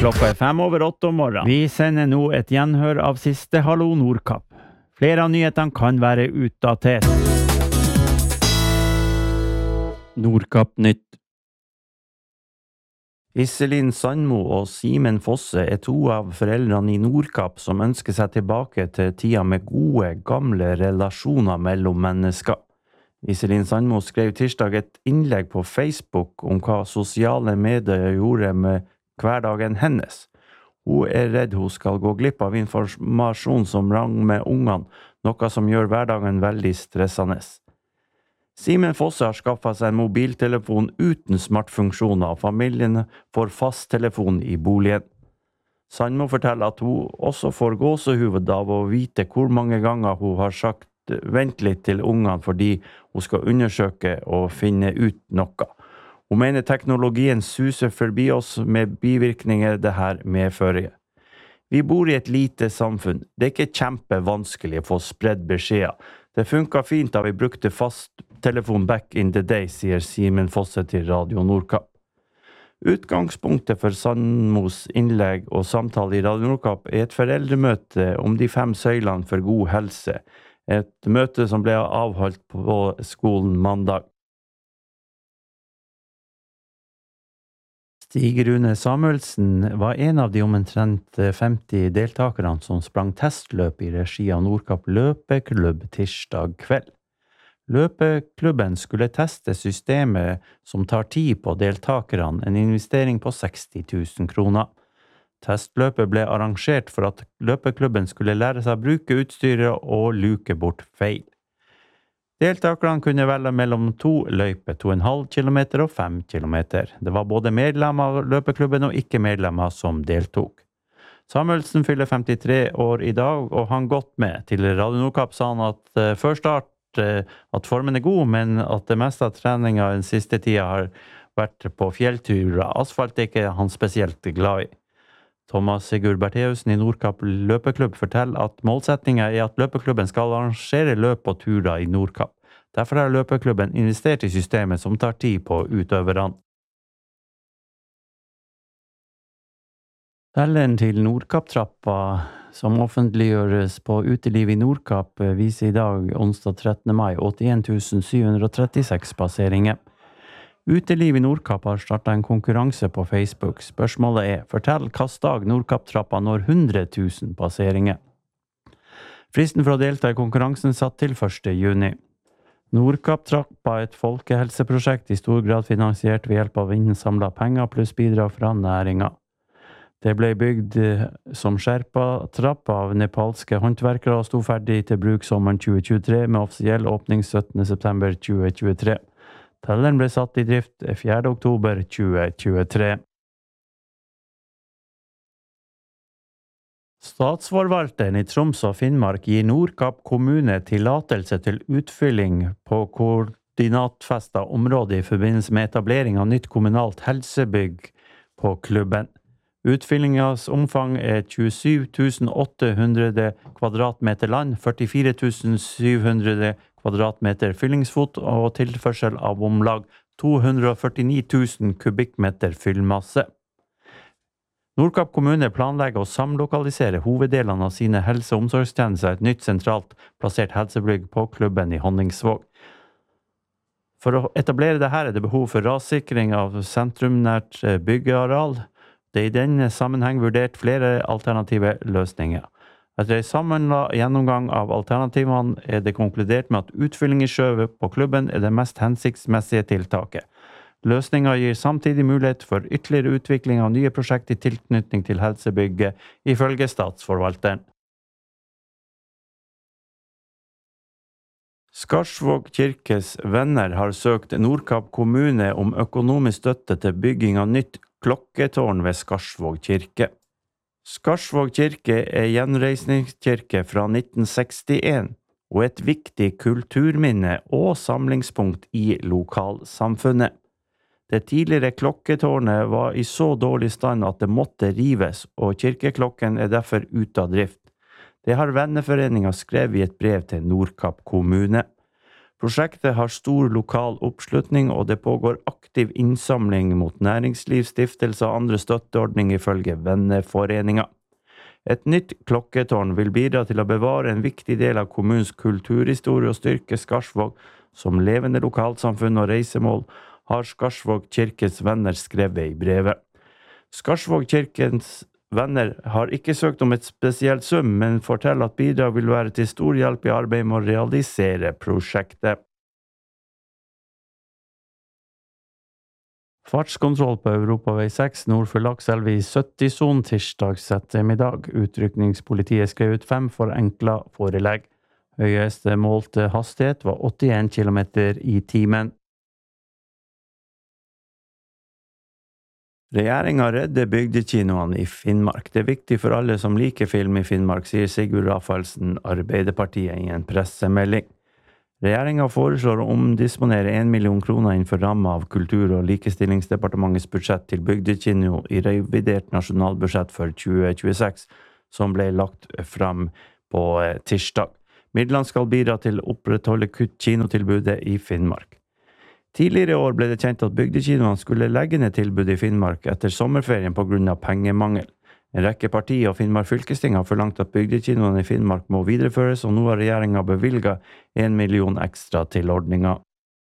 Klokka 7:05 om morgenen. Vi sender nå et gjenhør av siste Hallo Nordkapp. Flere av nyhetene kan være utdatert. Nordkapp nytt. Iselin Sandmo og Simen Fosse er to av foreldrene i Nordkapp som ønsker seg tilbake til tida med gode, gamle relasjoner mellom mennesker. Iselin Sandmo skrev tirsdag et innlegg på Facebook om hva sosiale medier gjorde med hverdagen hennes. Hun er redd hun skal gå glipp av informasjon som rang med ungene, noe som gjør hverdagen veldig stressende. Simen Fosse har skaffet seg en mobiltelefon uten smartfunksjoner, og familien får fasttelefon i boligen. Sandmo forteller at hun også får gåsehud av å vite hvor mange ganger hun har sagt vent litt til ungene fordi hun skal undersøke og finne ut noe. Hun mener teknologien suser forbi oss med bivirkninger det her medfører. Vi bor i et lite samfunn. Det er ikke kjempevanskelig å få spredd beskjeder. Det funket fint da vi brukte fasttelefon back in the day, sier Simen Fosse til Radio Nordkapp. Utgangspunktet for Sandmos innlegg og samtale i Radio Nordkapp er et foreldremøte om de 5 søylene for god helse. Et møte som ble avholdt på skolen mandag. Stig Rune Samuelsen var en av de omtrent 50 deltakerne som sprang testløp i regi av Nordkapp løpeklubb tirsdag kveld. Løpeklubben skulle teste systemet som tar tid på deltakerne, en investering på 60 000 kroner. Testløpet ble arrangert for at løpeklubben skulle lære seg å bruke utstyret og luke bort feil. Deltakerne kunne velge mellom 2 løyper, 2,5 kilometer og 5 kilometer. Det var både medlemmer av løpeklubben og ikke medlemmer som deltok. Samuelsen fyller 53 år i dag, og han gått med. Til Radio Nordkapp sa han at før start at formen er god, men at det meste av treninga den siste tida har vært på fjellturer. Asfalt er ikke han spesielt glad i. Thomas Sigurd Bertheussen i Nordkapp løpeklubb forteller at målsetningen er at løpeklubben skal arrangere løp og turer i Nordkapp. Derfor har løpeklubben investert i systemet som tar tid på utøverne. Telleren til Nordkapp-trappa som offentliggjøres på Uteliv i Nordkapp viser i dag, onsdag 13. mai, 81 736 passeringer. Uteliv i Nordkapp har startet en konkurranse på Facebook. Spørsmålet er, fortell hvilken dag Nordkapp-trappa når 100 000 passeringer. Fristen for å delta i konkurransen satt til 1. juni. Nordkapp-trappa er et folkehelseprosjekt i stor grad finansiert ved hjelp av innsamlet penger pluss bidrag fra næringa. Det ble bygd som Sherpa-trapp av nepalske håndverkere og stod ferdig til bruk sommeren 2023 med offisiell åpning 17. september 2023. Telleren ble satt i drift 4. oktober 2023. Statsforvalteren i Troms og Finnmark gir Nordkapp kommune tillatelse til utfylling på koordinatfestet område i forbindelse med etablering av nytt kommunalt helsebygg på klubben. Utfyllingens omfang er 27 800 kvadratmeter land, 44 700 kvadratmeter fyllingsfot og tilførsel av omlag 249 000 kubikkmeter fyllmasse. Nordkapp kommune planlegger å samlokalisere hoveddelene av sine helse- og omsorgstjenester et nytt sentralt plassert helsebygg på klubben i Honningsvåg. For å etablere dette er det behov for rassikring av sentrumnært byggeareal. Det er i denne sammenheng vurdert flere alternative løsninger. Etter en sammenlagt gjennomgang av alternativene er det konkludert med at utfylling i sjø på klubben er det mest hensiktsmessige tiltaket. Løsningen gir samtidig mulighet for ytterligere utvikling av nye prosjekt i tilknytning til helsebygget, ifølge statsforvalteren. Skarsvåg kirkes venner har søkt Nordkapp kommune om økonomisk støtte til bygging av nytt klokketårn ved Skarsvåg kirke. Skarsvåg kirke er gjenreisningskirke fra 1961 og et viktig kulturminne og samlingspunkt i lokalsamfunnet. Det tidligere klokketårnet var i så dårlig stand at det måtte rives, og kirkeklokken er derfor ute av drift. Det har venneforeningen skrevet i et brev til Nordkapp kommune. Prosjektet har stor lokal oppslutning, og det pågår aktiv innsamling mot næringsliv, stiftelser og andre støtteordninger ifølge venneforeninger. Et nytt klokketårn vil bidra til å bevare en viktig del av kommunens kulturhistorie og styrke Skarsvåg som levende lokalsamfunn og reisemål, har Skarsvåg kirkes venner skrevet i brevet. Skarsvåg kirkens venner har ikke søkt om et spesielt sum, men forteller at bidrag vil være til stor hjelp i arbeidet med å realisere prosjektet. Fartskontroll på Europavei 6 nord for Lakselv i 70-sonen tirsdags ettermiddag. Utrykningspolitiet skrev ut 5 forenkla forelegg. Høyeste målte hastighet var 81 km i timen. Regjeringa redder bygdekinoene i Finnmark. Det er viktig for alle som liker film i Finnmark, sier Sigurd Rafaelsen, Arbeiderpartiet, i en pressemelding. Regjeringa foreslår å omdisponere 1 million kroner innenfor ramma av Kultur- og likestillingsdepartementets budsjett til bygdekino i revidert nasjonalbudsjett for 2026, som ble lagt fram på tirsdag. Midlene skal bidra til å opprettholde kinotilbudet i Finnmark. Tidligere i år ble det kjent at bygdekinoene skulle legge ned tilbudet i Finnmark etter sommerferien på grunn av pengemangel. En rekke partier og Finnmark fylkesting har forlangt at bygdekinoene i Finnmark må videreføres, og nå har regjeringen bevilget 1 million ekstra til ordninga.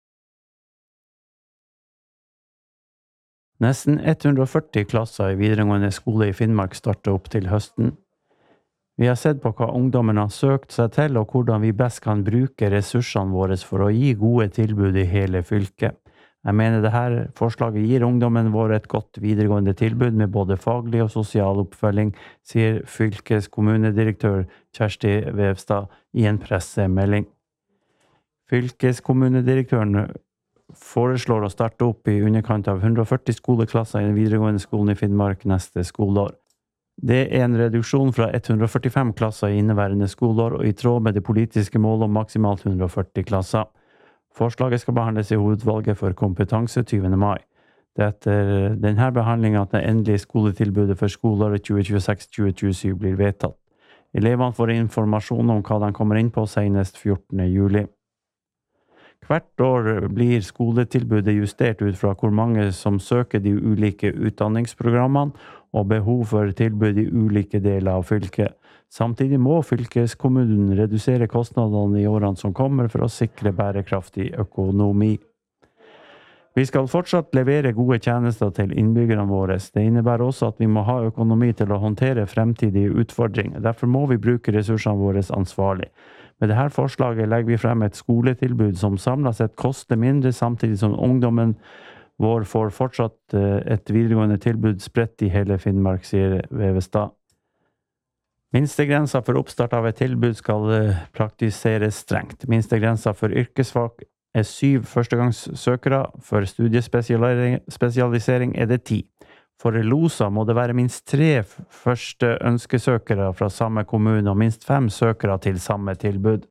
Nesten 140 klasser i videregående skole i Finnmark starter opp til høsten. Vi har sett på hva ungdommen har søkt seg til, og hvordan vi best kan bruke ressursene våre for å gi gode tilbud i hele fylket. Jeg mener dette forslaget gir ungdommen vår et godt videregående tilbud med både faglig og sosial oppfølging, sier fylkeskommunedirektør Kjersti Vevstad i en pressemelding. Fylkeskommunedirektøren foreslår å starte opp i underkant av 140 skoleklasser i den videregående skolen i Finnmark neste skoleår. Det er en reduksjon fra 145 klasser i inneværende skoleår, og i tråd med det politiske målet om maksimalt 140 klasser. Forslaget skal behandles i hovedvalget for kompetanse 20. mai. Det er etter denne behandlingen at det endelige skoletilbudet for skoleåret 2026-2027 blir vedtatt. Elevene får informasjon om hva de kommer inn på senest 14. juli. Hvert år blir skoletilbudet justert ut fra hvor mange som søker de ulike utdanningsprogrammene og behov for tilbud i ulike deler av fylket. Samtidig må fylkeskommunen redusere kostnadene i årene som kommer for å sikre bærekraftig økonomi. Vi skal fortsatt levere gode tjenester til innbyggerne våre. Det innebærer også at vi må ha økonomi til å håndtere fremtidige utfordringer. Derfor må vi bruke ressursene våre ansvarlig. Med dette forslaget legger vi frem et skoletilbud som samlet sett koster mindre, samtidig som ungdommen vår får fortsatt et videregående tilbud spredt i hele Finnmark, sier Vevestad. Minstegrensa for oppstart av et tilbud skal praktiseres strengt. Minstegrensa for yrkesfag er 7 førstegangssøkere, for studiespesialisering er det 10. For loser må det være minst 3 første ønskesøkere fra samme kommune og minst 5 søkere til samme tilbud.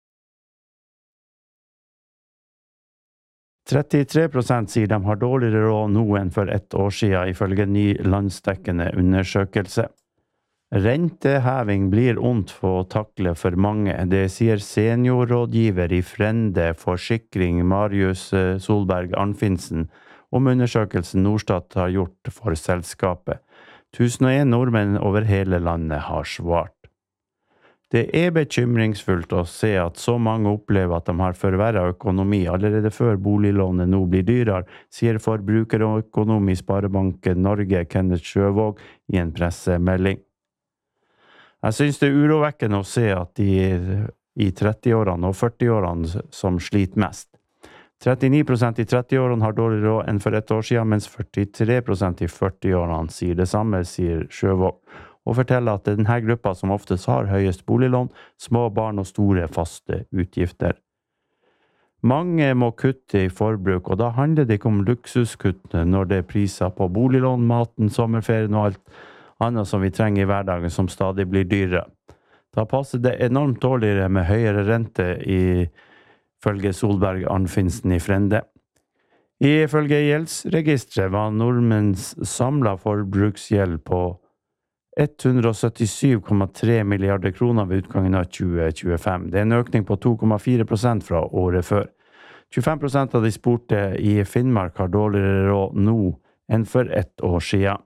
33% sier de har dårligere råd nå enn for et år siden, ifølge en ny landsdekkende undersøkelse. Renteheving blir ondt for å takle for mange. Det sier seniorrådgiver i Frende Forsikring Marius Solberg Arnfinsen om undersøkelsen Norstat har gjort for selskapet. 1001 nordmenn over hele landet har svart. Det er bekymringsfullt å se at så mange opplever at de har forverret økonomi allerede før boliglånet nå blir dyrere, sier forbrukerøkonom i Sparebanken Norge Kenneth Sjøvåg i en pressemelding. Jeg synes det er urovekkende å se at de i 30-årene og 40-årene som sliter mest. 39% i 30-årene har dårligere råd enn for et år siden, mens 43% i 40-årene sier det samme, sier Sjøvåg, og forteller at det er denne gruppa som oftest har høyest boliglån, små barn og store faste utgifter. Mange må kutte i forbruk, og da handler det ikke om luksuskutt når det er priser på boliglån, maten, sommerferien og alt annet som vi trenger i hverdagen som stadig blir dyrere. Da passer det enormt dårligere med høyere rente ifølge Solberg Arnfinsen i Frende. Ifølge gjeldsregistret var nordmenns samlet forbruksgjeld på 177,3 milliarder kroner ved utgangen av 2025. Det er en økning på 2,4% fra året før. 25% av de spurte i Finnmark har dårligere råd nå enn for 1 år siden.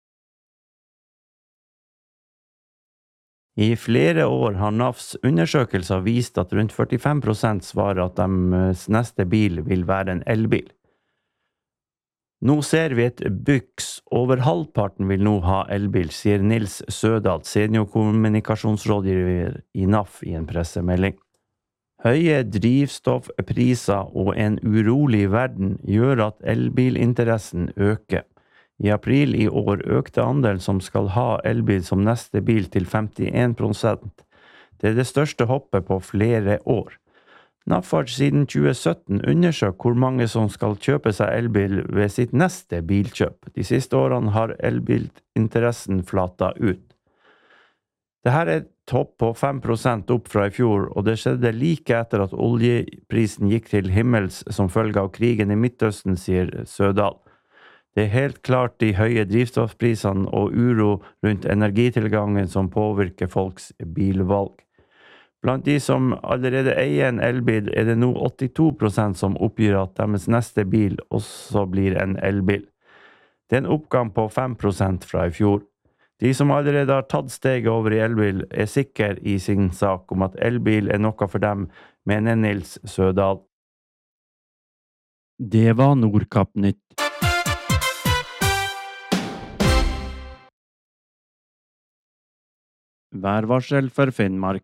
I flere år har NAFs undersøkelser vist at rundt 45% svarer at deres neste bil vil være en elbil. Nå ser vi et byks. Over halvparten vil nå ha elbil, sier Nils Sødal, seniorkommunikasjonsrådgiver i NAF i en pressemelding. Høye drivstoffpriser og en urolig verden gjør at elbilinteressen øker. I april i år økte andelen som skal ha elbil som neste bil til 51%. Det er det største hoppet på flere år. NAF har siden 2017 undersøkt hvor mange som skal kjøpe seg elbil ved sitt neste bilkjøp. De siste årene har elbilinteressen flatet ut. Dette er et topp på 5% opp fra i fjor, og det skjedde like etter at oljeprisen gikk til himmels som følge av krigen i Midtøsten, sier Sødal. Det er helt klart de høye drivstoffprisene og uro rundt energitilgangen som påvirker folks bilvalg. Blant de som allerede eier en elbil er det nå 82% som oppgir at deres neste bil også blir en elbil. Det er en oppgang på 5% fra i fjor. De som allerede har tatt steget over i elbil er sikre i sin sak om at elbil er noe for dem, mener Nils Sødal. Det var Nordkapp-nytt. Værvarsel for Finnmark.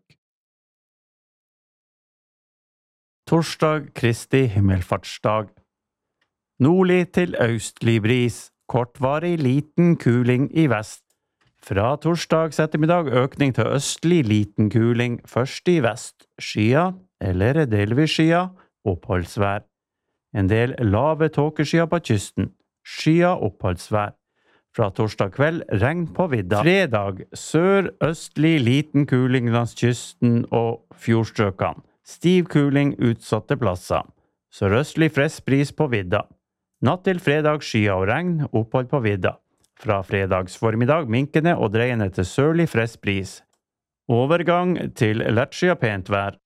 Torsdag Kristi himmelfartsdag. Nordlig til østlig bris. Kortvarig liten kuling i vest. Fra torsdag ettermiddag økning til østlig liten kuling, først i vest. Skya, eller delvis skya, oppholdsvær. En del lave tåkeskyer på kysten. Skya oppholdsvær. Fra torsdag kveld, regn på vidda. Fredag, sør-østlig liten kuling langs kysten og fjordstrøkene. Stiv kuling utsatte plasser. Sørøstlig frisk bris på vidda. Natt til fredag, skyer og regn, opphold på vidda. Fra fredags formiddag, minkende og dreiende til sørlig frisk bris. Overgang til lettskyet pent vær.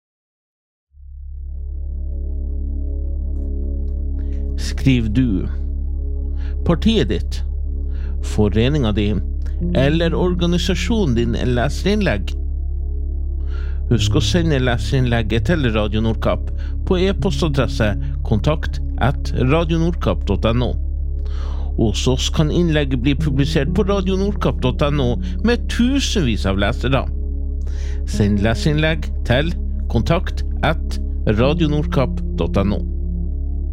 Skriv du. Partiet ditt. Foreninga di eller organisasjonen din leserinnlegg. Husk å sende leserinnlegget til Radio Nordkapp på e-postadresse kontakt@radionordkapp.no. Hos oss kan innlegget bli publisert på radionordkapp.no med tusenvis av lesere. Send leserinnlegg til kontakt@radionordkapp.no.